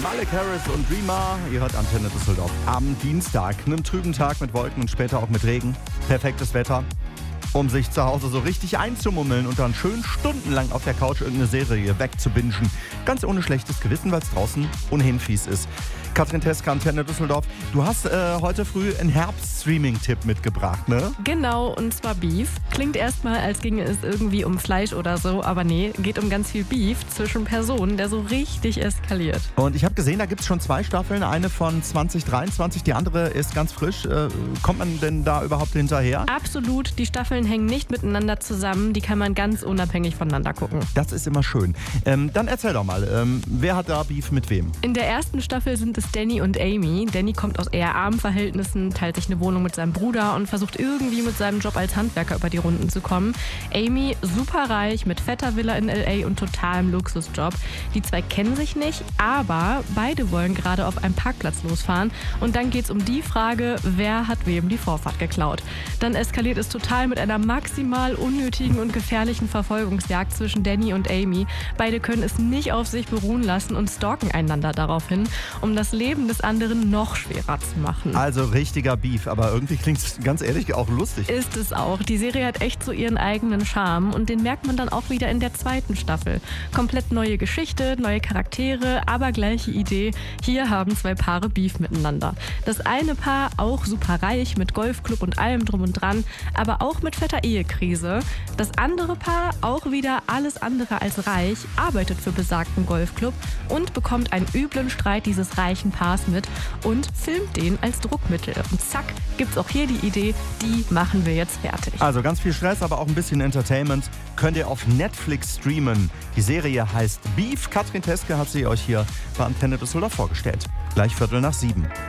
Malik Harris und Dreamer. Ihr hört Antenne Düsseldorf am Dienstag. Einen trüben Tag mit Wolken und später auch mit Regen. Perfektes Wetter, um sich zu Hause so richtig einzumummeln und dann schön stundenlang auf der Couch irgendeine Serie wegzubingen. Ganz ohne schlechtes Gewissen, weil es draußen ohnehin fies ist. Katrin Teske, Antenne Düsseldorf. Du hast heute früh einen Herbst-Streaming-Tipp mitgebracht, ne? Genau, und zwar Beef. Klingt erstmal, als ginge es irgendwie um Fleisch oder so, aber nee, geht um ganz viel Beef zwischen Personen, der so richtig eskaliert. Und ich habe gesehen, da gibt es schon 2 Staffeln, eine von 2023, die andere ist ganz frisch. Kommt man denn da überhaupt hinterher? Absolut, die Staffeln hängen nicht miteinander zusammen, die kann man ganz unabhängig voneinander gucken. Das ist immer schön. Dann erzähl doch mal, wer hat da Beef mit wem? In der ersten Staffel sind es Danny und Amy. Danny kommt aus eher armen Verhältnissen, teilt sich eine Wohnung mit seinem Bruder und versucht irgendwie mit seinem Job als Handwerker über die Runden zu kommen. Amy, superreich, mit fetter Villa in L.A. und totalem Luxusjob. Die 2 kennen sich nicht, aber beide wollen gerade auf einem Parkplatz losfahren. Und dann geht es um die Frage, wer hat wem die Vorfahrt geklaut. Dann eskaliert es total mit einer maximal unnötigen und gefährlichen Verfolgungsjagd zwischen Danny und Amy. Beide können es nicht auf sich beruhen lassen und stalken einander daraufhin, um das Leben des anderen noch schwerer zu machen. Also richtiger Beef, aber irgendwie klingt es ganz ehrlich auch lustig. Ist es auch. Die Serie hat echt so ihren eigenen Charme und den merkt man dann auch wieder in der 2. Staffel. Komplett neue Geschichte, neue Charaktere, aber gleiche Idee. Hier haben 2 Paare Beef miteinander. Das eine Paar auch super reich mit Golfclub und allem drum und dran, aber auch mit fetter Ehekrise. Das andere Paar auch wieder alles andere als reich, arbeitet für besagten Golfclub und bekommt einen üblen Streit dieses reichen Paars mit und filmt den als Druckmittel. Und zack, gibt's auch hier die Idee, die machen wir jetzt fertig. Also ganz viel Stress, aber auch ein bisschen Entertainment könnt ihr auf Netflix streamen. Die Serie heißt Beef. Katrin Teske hat sie euch hier bei Antenne Düsseldorf vorgestellt. Gleich 7:15.